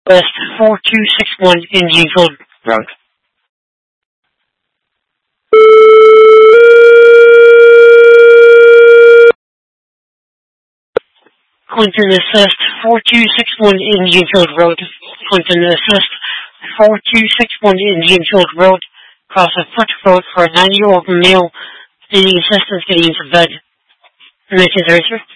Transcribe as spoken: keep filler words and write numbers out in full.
West four two six one Indianfield Road. Clinton Assist four two six one Indianfield Road. Clinton Assist four two six one Indianfield Road. Cross a foot road for a nine-year-old male needing assistance getting into bed. Make it answer.